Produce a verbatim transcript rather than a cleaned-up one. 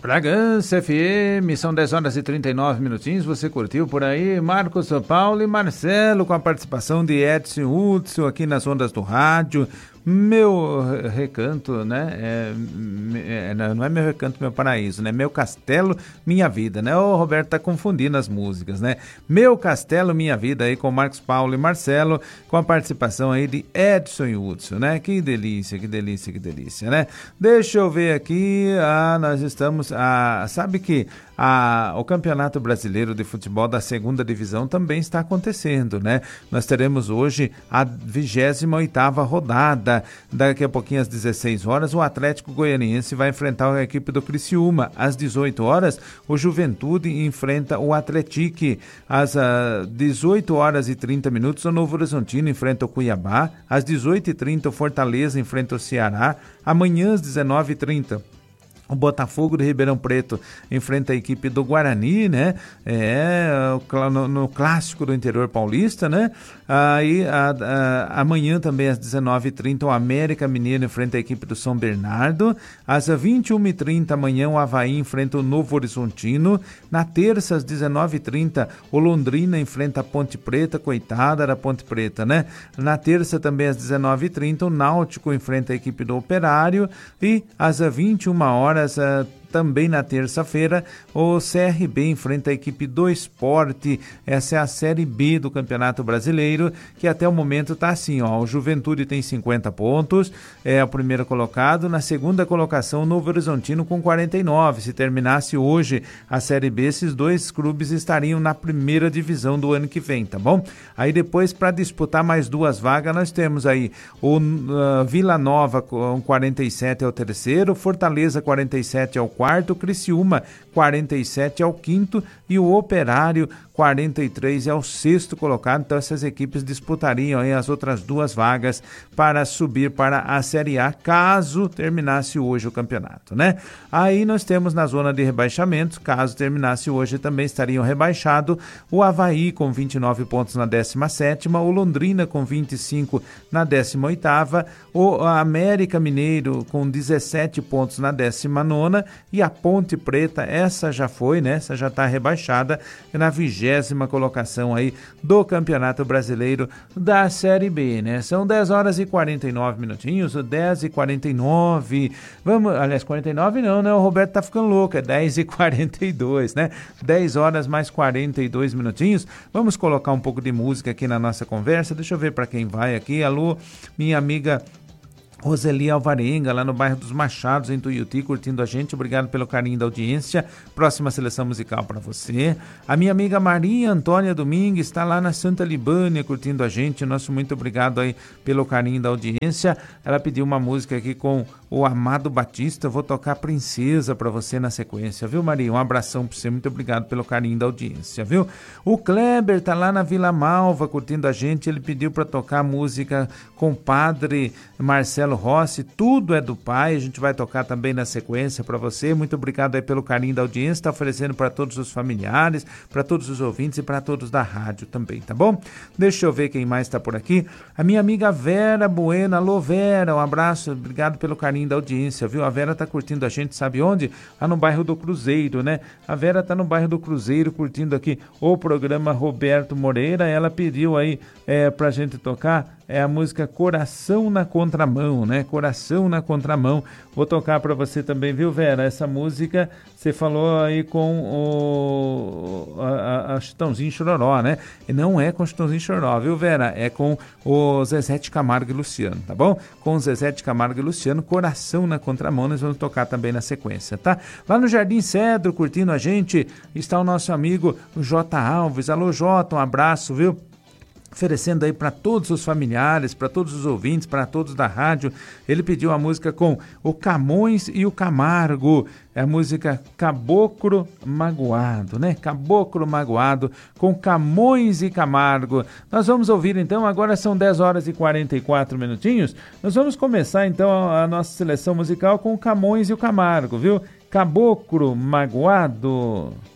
Bragança F M, são dez horas e trinta e nove minutinhos, você curtiu por aí Marcos Paulo e Marcelo com a participação de Edson Hudson aqui nas ondas do rádio. Meu recanto, né? É, é, não é meu recanto, meu paraíso, né? Meu castelo, minha vida, né? O Roberto tá confundindo as músicas, né? Meu castelo, minha vida aí com Marcos Paulo e Marcelo, com a participação aí de Edson Hudson, né? Que delícia, que delícia, que delícia, né? Deixa eu ver aqui, ah, nós estamos, ah, sabe que ah, o Campeonato Brasileiro de Futebol da segunda divisão também está acontecendo, né? Nós teremos hoje a vigésima oitava rodada. Daqui a pouquinho, às dezesseis horas, o Atlético Goianiense vai enfrentar a equipe do Criciúma. Às dezoito horas, o Juventude enfrenta o Atlético. Às uh, dezoito horas e trinta minutos, o Novo Horizontino enfrenta o Cuiabá. Às dezoito e trinta, o Fortaleza enfrenta o Ceará. Amanhã, às dezenove e trinta, o Botafogo de Ribeirão Preto enfrenta a equipe do Guarani, né? É, no, no clássico do interior paulista, né? Aí, a, a, amanhã também às dezenove e trinta, o América Mineiro enfrenta a equipe do São Bernardo. Às vinte e uma e trinta, amanhã, o Avaí enfrenta o Novo Horizontino. Na terça, às dezenove e trinta, o Londrina enfrenta a Ponte Preta, coitada da Ponte Preta, né? Na terça, também às dezenove e trinta, o Náutico enfrenta a equipe do Operário. E às vinte e uma horas, Uh, também na terça-feira, o C R B enfrenta a equipe do Sport. Essa é a Série B do Campeonato Brasileiro, que até o momento está assim, ó, o Juventude tem cinquenta pontos, é o primeiro colocado. Na segunda colocação, o Novo Horizontino com quarenta e nove. Se terminasse hoje a Série B, esses dois clubes estariam na primeira divisão do ano que vem, tá bom? Aí depois, para disputar mais duas vagas, nós temos aí o uh, Vila Nova com quarenta e sete é o terceiro, Fortaleza quarenta e sete é o quarto, quarto, Criciúma quarenta e sete é o quinto e o Operário quarenta e três é o sexto colocado. Então essas equipes disputariam aí as outras duas vagas para subir para a Série A, caso terminasse hoje o campeonato, né? Aí nós temos na zona de rebaixamento, caso terminasse hoje também estariam rebaixados o Avaí com vinte e nove pontos na décima sétima, o Londrina com vinte e cinco na décima oitava, o América Mineiro com dezessete pontos na décima nona e a Ponte Preta, essa já foi, né? Essa já está rebaixada na vigésima colocação aí do Campeonato Brasileiro da Série B, né? São dez horas e quarenta e nove minutinhos, dez e quarenta e nove. Vamos, aliás, quarenta e nove não, né? O Roberto tá ficando louco, é dez e quarenta e dois, né? dez horas mais quarenta e dois minutinhos. Vamos colocar um pouco de música aqui na nossa conversa. Deixa eu ver para quem vai aqui. Alô, minha amiga Roseli Alvarenga, lá no bairro dos Machados, em Tuiuti, curtindo a gente. Obrigado pelo carinho da audiência. Próxima seleção musical para você. A minha amiga Maria Antônia Domingues está lá na Santa Libânia, curtindo a gente. Nosso muito obrigado aí pelo carinho da audiência. Ela pediu uma música aqui com o Amado Batista. Vou tocar Princesa para você na sequência, viu, Maria? Um abração para você. Muito obrigado pelo carinho da audiência, viu? O Kleber tá lá na Vila Malva, curtindo a gente. Ele pediu para tocar a música com Padre Marcelo Rossi, Tudo é do Pai. A gente vai tocar também na sequência para você. Muito obrigado aí pelo carinho da audiência. Está oferecendo para todos os familiares, para todos os ouvintes e para todos da rádio também, tá bom? Deixa eu ver quem mais está por aqui. A minha amiga Vera Bueno. Alô, Vera, um abraço. Obrigado pelo carinho da audiência, viu? A Vera tá curtindo a gente, sabe onde? Lá no bairro do Cruzeiro, né? A Vera tá no bairro do Cruzeiro curtindo aqui o programa Roberto Moreira. Ela pediu aí é, pra gente tocar é a música Coração na Contramão, né? Coração na Contramão. Vou tocar para você também, viu, Vera? Essa música você falou aí com o a, a, a Chitãozinho Chororó, né? E não é com o Chitãozinho Chororó, viu, Vera? É com o Zezé de Camargo e Luciano, tá bom? Com o Zezé de Camargo e Luciano, Coração na Contramão, nós vamos tocar também na sequência, tá? Lá no Jardim Cedro, curtindo a gente, está o nosso amigo J. Alves. Alô, Jota, um abraço, viu? Oferecendo aí para todos os familiares, para todos os ouvintes, para todos da rádio. Ele pediu a música com o Camões e o Camargo. É a música Caboclo Magoado, né? Caboclo Magoado com Camões e Camargo. Nós vamos ouvir então, agora são dez horas e quarenta e quatro minutinhos. Nós vamos começar então a nossa seleção musical com o Camões e o Camargo, viu? Caboclo Magoado.